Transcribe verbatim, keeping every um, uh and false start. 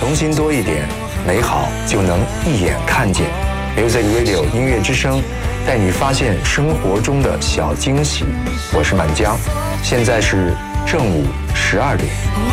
童心多一点，美好就能一眼看见。Music Radio 音乐之声，带你发现生活中的小惊喜。我是满江，现在是正午十二点。